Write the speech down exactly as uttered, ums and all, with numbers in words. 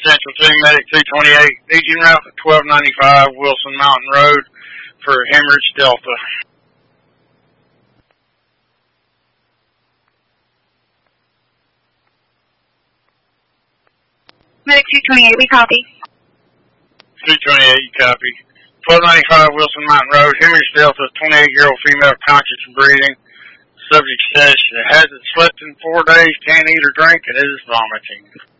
Central Team Medic two twenty-eight, Legion Route at twelve ninety-five Wilson Mountain Road for Hemorrhage Delta. Medic two twenty-eight, we copy. two twenty-eight, you copy. twelve ninety-five Wilson Mountain Road, Hemorrhage Delta, twenty-eight-year-old female, conscious and breathing. Subject says she hasn't slept in four days, can't eat or drink, and is vomiting.